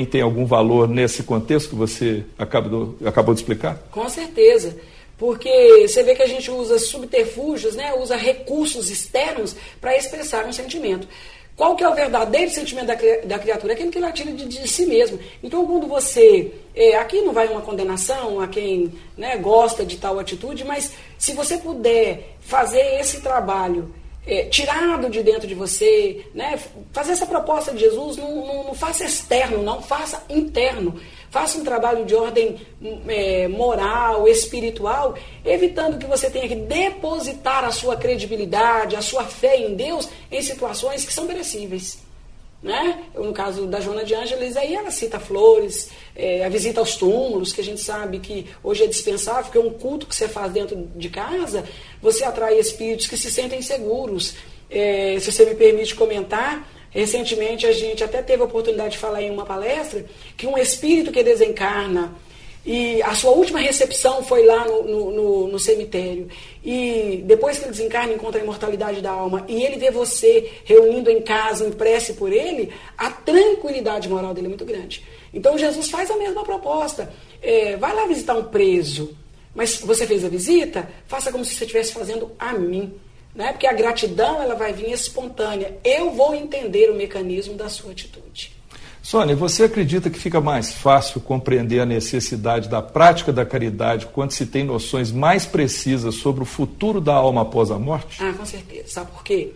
tem algum valor nesse contexto que você acabou de explicar? Com certeza, porque você vê que a gente usa subterfúgios, né? Usa recursos externos para expressar um sentimento. Qual que é o verdadeiro sentimento da criatura? Aquele que ela tira de si mesmo. Então, quando você... aqui não vai uma condenação a quem, né, gosta de tal atitude, mas se você puder fazer esse trabalho tirado de dentro de você, né, fazer essa proposta de Jesus, não faça externo, não faça interno. Faça um trabalho de ordem moral, espiritual, evitando que você tenha que depositar a sua credibilidade, a sua fé em Deus em situações que são perecíveis. Né? No caso da Joana de Ângeles, aí ela cita flores, a visita aos túmulos, que a gente sabe que hoje é dispensável, porque é um culto que você faz dentro de casa, você atrai espíritos que se sentem seguros. Se você me permite comentar, recentemente a gente até teve a oportunidade de falar em uma palestra que um espírito que desencarna e a sua última recepção foi lá no cemitério e depois que ele desencarna encontra a imortalidade da alma e ele vê você reunindo em casa, em prece por ele, a tranquilidade moral dele é muito grande. Então Jesus faz a mesma proposta. Vai lá visitar um preso, mas você fez a visita, faça como se você estivesse fazendo a mim. Né? Porque a gratidão ela vai vir espontânea. Eu vou entender o mecanismo da sua atitude. Sônia, você acredita que fica mais fácil compreender a necessidade da prática da caridade quando se tem noções mais precisas sobre o futuro da alma após a morte? Com certeza. Sabe por quê?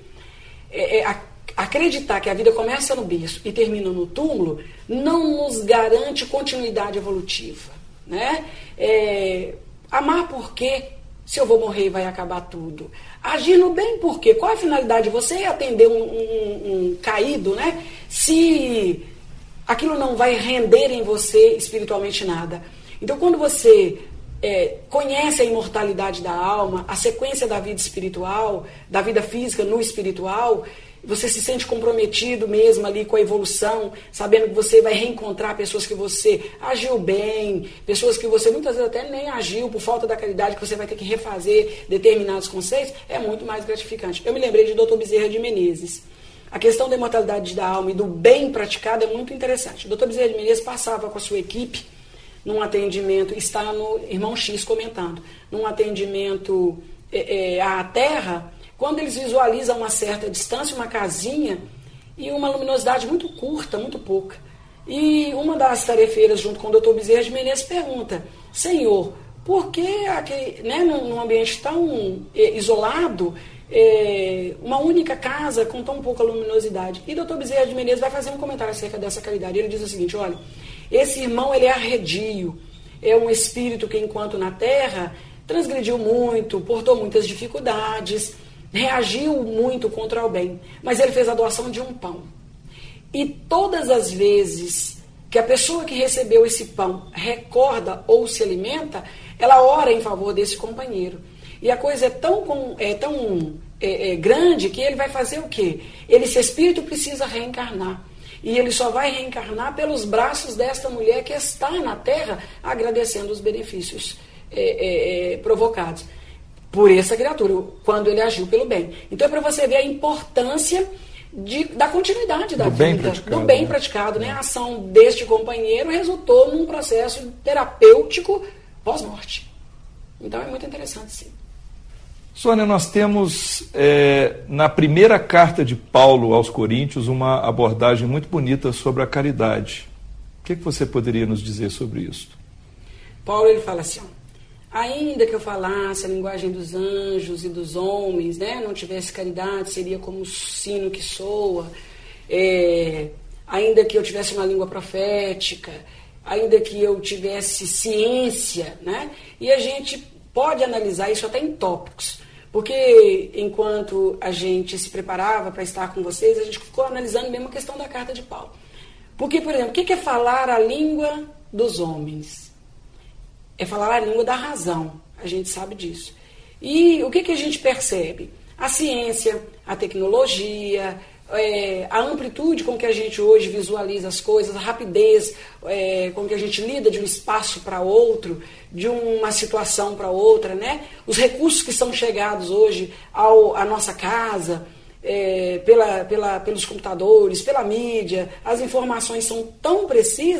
Acreditar que a vida começa no berço e termina no túmulo não nos garante continuidade evolutiva. Né? Amar por quê? Se eu vou morrer, vai acabar tudo. Agir no bem, por quê? Qual a finalidade? Você atender um caído, né? Se aquilo não vai render em você espiritualmente nada. Então, quando você conhece a imortalidade da alma, a sequência da vida espiritual, da vida física no espiritual, você se sente comprometido mesmo ali com a evolução, sabendo que você vai reencontrar pessoas que você agiu bem, pessoas que você muitas vezes até nem agiu por falta da caridade, que você vai ter que refazer determinados conceitos, é muito mais gratificante. Eu me lembrei de Dr. Bezerra de Menezes. A questão da imortalidade da alma e do bem praticado é muito interessante. O Dr. Bezerra de Menezes passava com a sua equipe num atendimento, está no Irmão X comentando, num atendimento à Terra, quando eles visualizam uma certa distância, uma casinha e uma luminosidade muito curta, muito pouca. E uma das tarefeiras, junto com o Dr. Bezerra de Menezes, pergunta: Senhor, por que num ambiente tão isolado, uma única casa com tão pouca luminosidade? E o Dr. Bezerra de Menezes vai fazer um comentário acerca dessa caridade. Ele diz o seguinte: olha, esse irmão ele é arredio, é um espírito que, enquanto na Terra, transgrediu muito, portou muitas dificuldades, reagiu muito contra o bem, mas ele fez a doação de um pão. E todas as vezes que a pessoa que recebeu esse pão recorda ou se alimenta, ela ora em favor desse companheiro. E a coisa é tão grande que ele vai fazer o quê? Esse espírito precisa reencarnar. E ele só vai reencarnar pelos braços desta mulher que está na Terra agradecendo os benefícios provocados por essa criatura, quando ele agiu pelo bem. Então é para você ver a importância da continuidade da vida, do bem praticado. Né? A ação deste companheiro resultou num processo terapêutico pós-morte. Então é muito interessante, sim. Sônia, nós temos na primeira carta de Paulo aos Coríntios uma abordagem muito bonita sobre a caridade. O que você poderia nos dizer sobre isso? Paulo ele fala assim: ainda que eu falasse a linguagem dos anjos e dos homens, né, não tivesse caridade, seria como um sino que soa. Ainda que eu tivesse uma língua profética, ainda que eu tivesse ciência, né, e a gente pode analisar isso até em tópicos. Porque enquanto a gente se preparava para estar com vocês, a gente ficou analisando mesmo a questão da carta de Paulo. Porque, por exemplo, o que é falar a língua dos homens? É falar a língua da razão, a gente sabe disso. E o que a gente percebe? A ciência, a tecnologia, a amplitude com que a gente hoje visualiza as coisas, a rapidez com que a gente lida de um espaço para outro, de uma situação para outra, né? Os recursos que são chegados hoje à nossa casa, pelos computadores, pela mídia, as informações são tão precisas